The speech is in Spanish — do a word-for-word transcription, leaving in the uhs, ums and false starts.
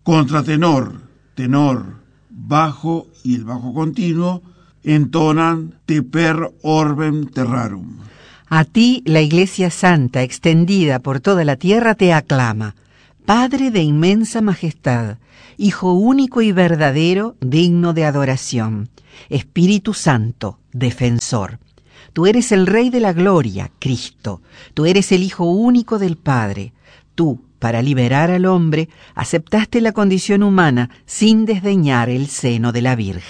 Contratenor, tenor, bajo y el bajo continuo entonan Te per orbem terrarum. A ti la Iglesia Santa, extendida por toda la tierra, te aclama. Padre de inmensa majestad, Hijo único y verdadero, digno de adoración. Espíritu Santo, defensor. Tú eres el Rey de la Gloria, Cristo. Tú eres el Hijo único del Padre. Tú, para liberar al hombre, aceptaste la condición humana sin desdeñar el seno de la Virgen.